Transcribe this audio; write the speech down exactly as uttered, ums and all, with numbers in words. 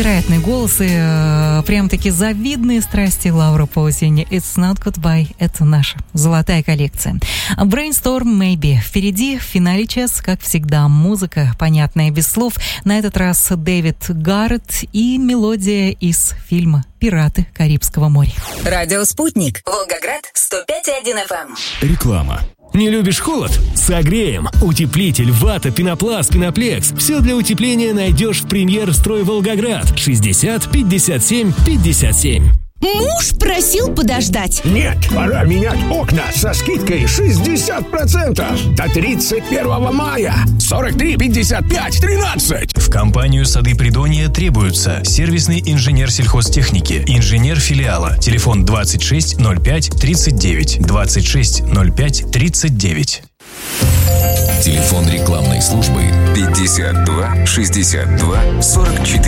невероятный голос и э, прям-таки завидные страсти Лауры Паусини. It's not goodbye, это наша золотая коллекция. Brainstorm Maybe. Впереди, в финале час, как всегда, музыка, понятная без слов. На этот раз Дэвид Гарретт и мелодия из фильма «Пираты Карибского моря». Радио «Спутник». Волгоград, сто пять и один эф эм. Реклама. Не любишь холод? Согреем. Утеплитель, вата, пенопласт, пеноплекс. Все для утепления найдешь в «Премьер-строй Волгоград». шестьдесят пятьдесят семь пятьдесят семь. Муж просил подождать. Нет, пора менять окна со скидкой шестьдесят процентов до тридцать первого мая. сорок три пятьдесят пять тринадцать. В компанию «Сады Придонья» требуются сервисный инженер сельхозтехники, инженер филиала. Телефон двадцать шесть ноль пять тридцать девять, двадцать шесть ноль пять тридцать девять. Телефон рекламной службы пятьдесят два шестьдесят два сорок четыре.